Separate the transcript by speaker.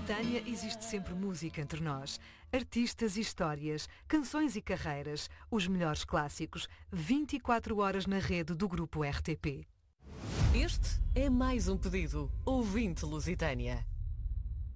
Speaker 1: Lusitânia existe sempre música entre nós. Artistas e histórias, canções e carreiras, os melhores clássicos, 24 horas na rede do Grupo RTP.
Speaker 2: Este é mais um pedido. Ouvinte Lusitânia.